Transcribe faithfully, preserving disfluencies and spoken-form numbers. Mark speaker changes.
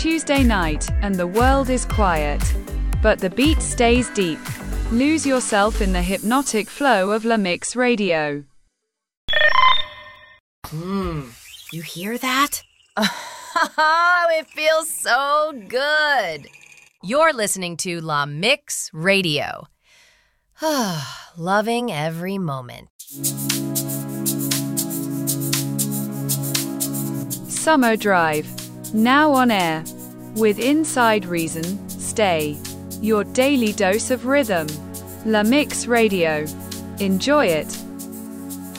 Speaker 1: Tuesday night, and the world is quiet. But the beat stays deep. Lose yourself in the hypnotic flow of La Mix Radio.
Speaker 2: Mmm, you hear that? Oh, it feels so good. You're listening to La Mix Radio. Loving every moment.
Speaker 1: Summer Drive. Now on air. With Inside Reason, Stay. Your daily dose of rhythm. La Mix Radio. Enjoy it.